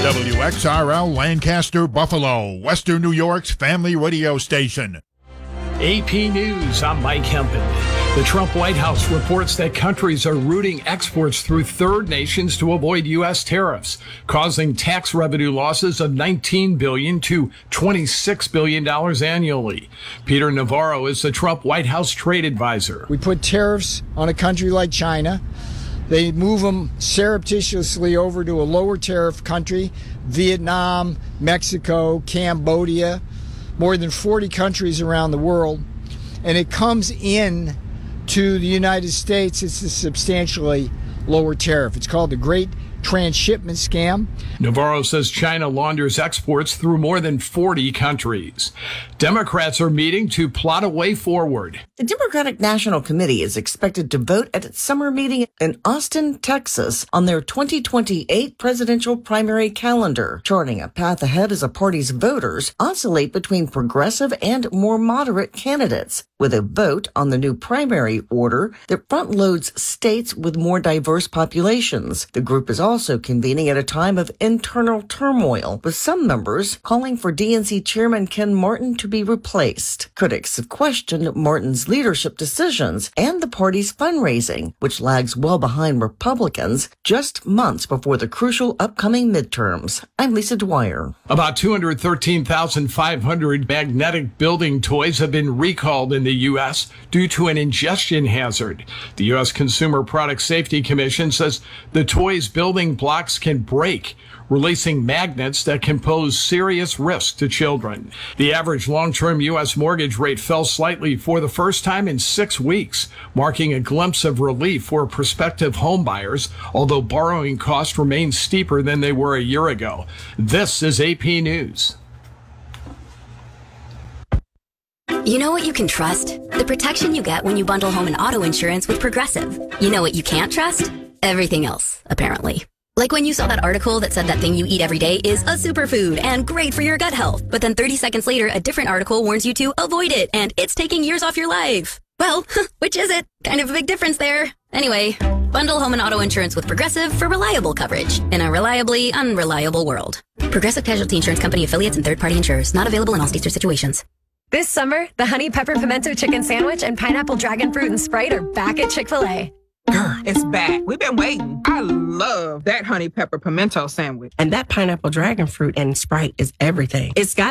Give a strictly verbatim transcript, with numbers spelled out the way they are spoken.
W X R L Lancaster, Buffalo, Western New York's family radio station. A P News, I'm Mike Hempen. The Trump White House reports that countries are routing exports through third nations to avoid U S tariffs, causing tax revenue losses of nineteen billion dollars to twenty-six billion dollars annually. Peter Navarro is the Trump White House trade advisor. We put tariffs on a country like China. They move them surreptitiously over to a lower tariff country, Vietnam, Mexico, Cambodia, more than forty countries around the world. And it comes in to the United States. It's a substantially lower tariff. It's called the Great Transshipment Scam. Navarro says China launders exports through more than forty countries. Democrats are meeting to plot a way forward. The Democratic National Committee is expected to vote at its summer meeting in Austin, Texas, on their twenty twenty-eight presidential primary calendar, charting a path ahead as the party's voters oscillate between progressive and more moderate candidates, with a vote on the new primary order that front-loads states with more diverse populations. The group is also convening at a time of internal turmoil, with some members calling for D N C Chairman Ken Martin to be replaced. Critics have questioned Martin's leadership decisions and the party's fundraising, which lags well behind Republicans just months before the crucial upcoming midterms. I'm Lisa Dwyer. About two hundred thirteen thousand five hundred magnetic building toys have been recalled in the U S due to an ingestion hazard. The U S Consumer Product Safety Commission says the toys' building blocks can break, releasing magnets that can pose serious risk to children. The average long-term U S mortgage rate fell slightly for the first time in six weeks, marking a glimpse of relief for prospective home buyers, although borrowing costs remain steeper than they were a year ago. This is A P News. You know what you can trust? The protection you get when you bundle home and auto insurance with Progressive. You know what you can't trust? Everything else, apparently. Like when you saw that article that said that thing you eat every day is a superfood and great for your gut health. But then thirty seconds later, a different article warns you to avoid it and it's taking years off your life. Well, which is it? Kind of a big difference there. Anyway, bundle home and auto insurance with Progressive for reliable coverage in a reliably unreliable world. Progressive Casualty Insurance Company affiliates and third-party insurers. Not available in all states or situations. This summer, the Honey Pepper Pimento Chicken Sandwich and Pineapple Dragon Fruit and Sprite are back at Chick-fil-A. Girl, it's back. We've been waiting. I love that Honey Pepper Pimento Sandwich. And that Pineapple Dragon Fruit and Sprite is everything. It's got